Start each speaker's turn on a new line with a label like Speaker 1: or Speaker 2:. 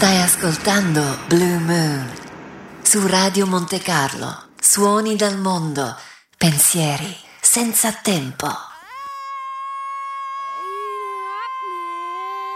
Speaker 1: Stai ascoltando Blue Moon su Radio Monte Carlo. Suoni dal mondo, pensieri senza tempo.